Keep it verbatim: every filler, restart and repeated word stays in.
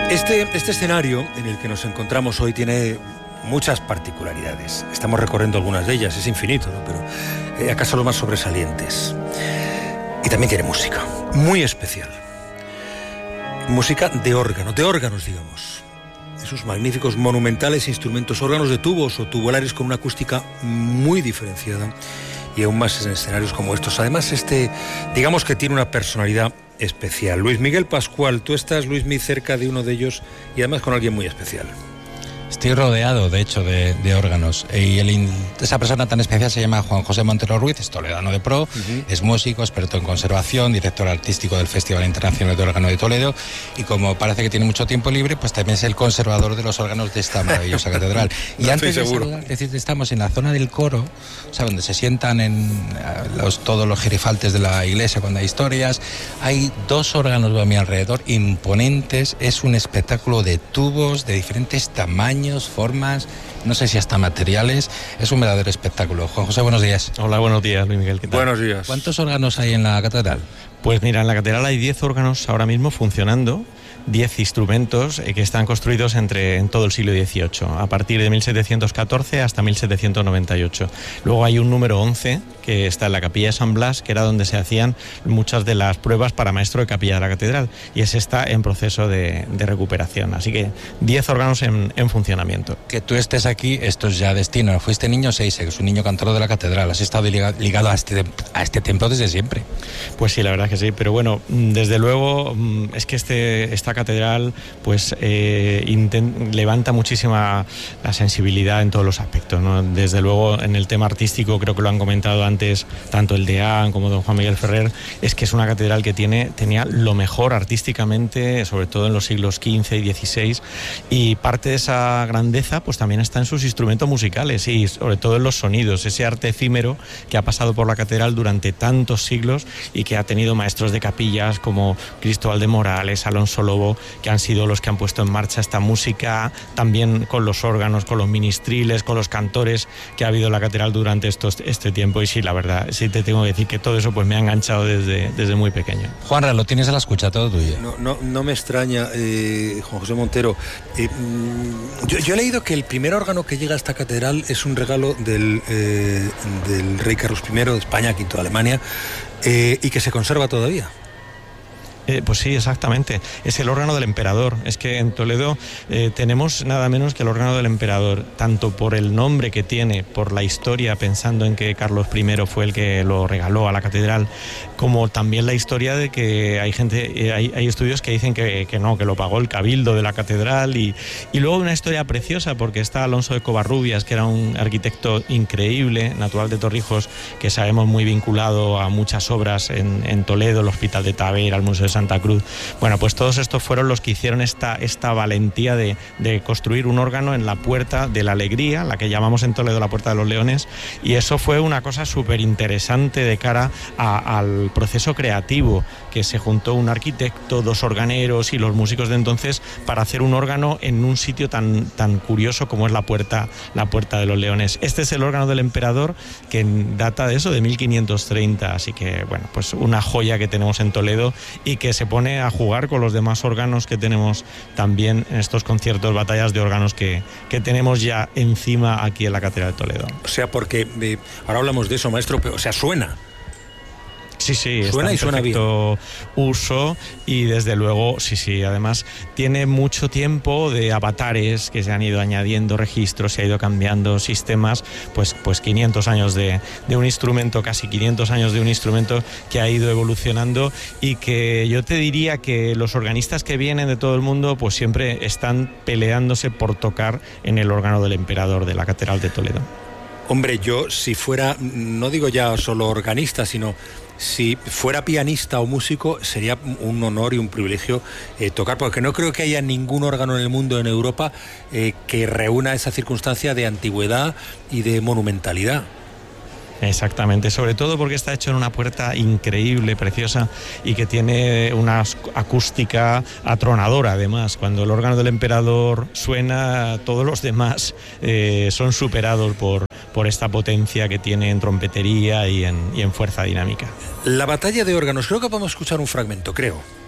Este, este escenario en el que nos encontramos hoy tiene muchas particularidades. Estamos recorriendo algunas de ellas, es infinito, ¿no? Pero eh, acaso lo más sobresalientes. Y también tiene música, muy especial. Música de órgano, de órganos, digamos. Esos magníficos, monumentales instrumentos, órganos de tubos o tubulares con una acústica muy diferenciada y aún más en escenarios como estos. Además, este, digamos que tiene una personalidad especial. Luis Miguel Pascual, tú estás, Luis, muy cerca de uno de ellos y además con alguien muy especial. Estoy rodeado, de hecho, de, de órganos. Y el, esa persona tan especial se llama Juan José Montero Ruiz, es toledano de pro, uh-huh. Es músico, experto en conservación, director artístico del Festival Internacional de Órgano de Toledo, y como parece que tiene mucho tiempo libre, pues también es el conservador de los órganos de esta maravillosa catedral. Y no antes de saludar, decir, estamos en la zona del coro, o sea, donde se sientan en los, todos los gerifaltes de la iglesia cuando hay historias. Hay dos órganos a mi alrededor, imponentes. Es un espectáculo de tubos de diferentes tamaños, formas, no sé si hasta materiales. Es un verdadero espectáculo. Juan José, buenos días. Hola, buenos días, Luis Miguel. ¿Qué tal? Buenos días. ¿Cuántos órganos hay en la catedral? Pues mira, en la catedral hay diez órganos ahora mismo funcionando, diez instrumentos eh, que están construidos entre, en todo el siglo dieciocho, a partir de mil setecientos catorce hasta mil setecientos noventa y ocho. Luego hay un número once que está en la capilla de San Blas, que era donde se hacían muchas de las pruebas para maestro de capilla de la catedral, y ese está en proceso de, de recuperación. Así que diez órganos en, en funcionamiento. Que tú estés aquí, esto es ya destino. Fuiste niño seis, que es un niño cantor de la catedral. Has estado ligado a este, a este templo desde siempre. Pues sí, la verdad que sí, pero bueno, desde luego es que este, esta catedral pues eh, intent, levanta muchísima la sensibilidad en todos los aspectos, ¿no? Desde luego en el tema artístico, creo que lo han comentado antes tanto el deán como don Juan Miguel Ferrer, es que es una catedral que tiene, tenía lo mejor artísticamente, sobre todo en los siglos quince y dieciséis, y parte de esa grandeza pues también está en sus instrumentos musicales y sobre todo en los sonidos, ese arte efímero que ha pasado por la catedral durante tantos siglos y que ha tenido maestros de capillas como Cristóbal de Morales, Alonso Lobo, que han sido los que han puesto en marcha esta música, también con los órganos, con los ministriles, con los cantores que ha habido en la catedral durante estos, este tiempo. Y sí, la verdad, sí te tengo que decir que todo eso pues me ha enganchado desde, desde muy pequeño. Juanra, lo tienes a la escucha, todo tuyo. No, no, no me extraña, eh, Juan José Montero. Eh, yo, yo he leído que el primer órgano que llega a esta catedral es un regalo del, eh, del rey Carlos primero de España, quinto de Alemania, eh, y que se conserva todavía. Eh, pues sí, exactamente. Es el órgano del emperador. Es que en Toledo eh, tenemos nada menos que el órgano del emperador, tanto por el nombre que tiene, por la historia, pensando en que Carlos primero fue el que lo regaló a la catedral, como también la historia de que hay gente, eh, hay, hay estudios que dicen que, que no, que lo pagó el cabildo de la catedral, y, y luego una historia preciosa porque está Alonso de Covarrubias, que era un arquitecto increíble, natural de Torrijos, que sabemos muy vinculado a muchas obras en, en Toledo, el Hospital de Tavera, el Museo de Santa Cruz. Bueno, pues todos estos fueron los que hicieron esta, esta valentía de, de construir un órgano en la Puerta de la Alegría, la que llamamos en Toledo la Puerta de los Leones, y eso fue una cosa súper interesante de cara a, al proceso creativo, que se juntó un arquitecto, dos organeros y los músicos de entonces para hacer un órgano en un sitio tan, tan curioso como es la Puerta, la Puerta de los Leones. Este es el órgano del emperador, que data de eso, de mil quinientos treinta, así que bueno, pues una joya que tenemos en Toledo y que se pone a jugar con los demás órganos que tenemos también en estos conciertos, batallas de órganos que, que tenemos ya encima aquí en la Catedral de Toledo. O sea, porque eh, ahora hablamos de eso, maestro, pero o sea, suena. Sí, sí, suena está en perfecto uso y desde luego, sí, sí, además tiene mucho tiempo de avatares que se han ido añadiendo registros, se ha ido cambiando sistemas, pues, pues quinientos años de, de un instrumento, casi quinientos años de un instrumento que ha ido evolucionando y que yo te diría que los organistas que vienen de todo el mundo pues siempre están peleándose por tocar en el órgano del emperador de la Catedral de Toledo. Hombre, yo si fuera, no digo ya solo organista, sino si fuera pianista o músico, sería un honor y un privilegio eh, tocar, porque no creo que haya ningún órgano en el mundo, en Europa, eh, que reúna esa circunstancia de antigüedad y de monumentalidad. Exactamente, sobre todo porque está hecho en una puerta increíble, preciosa y que tiene una acústica atronadora. Además, cuando el órgano del emperador suena, todos los demás eh, son superados por, por esta potencia que tiene en trompetería y en, y en fuerza dinámica. La batalla de órganos, creo que podemos escuchar un fragmento, creo.